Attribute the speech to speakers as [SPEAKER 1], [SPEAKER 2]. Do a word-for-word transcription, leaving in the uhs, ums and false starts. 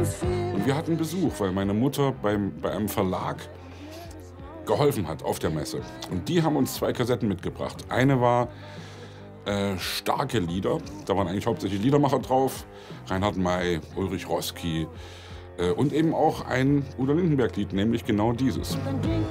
[SPEAKER 1] Und wir hatten Besuch, weil meine Mutter beim, bei einem Verlag geholfen hat auf der Messe. Und die haben uns zwei Kassetten mitgebracht. Eine war äh, starke Lieder. Da waren eigentlich hauptsächlich Liedermacher drauf. Reinhard May, Ulrich Roski äh, und eben auch ein Udo Lindenberg-Lied, nämlich genau dieses.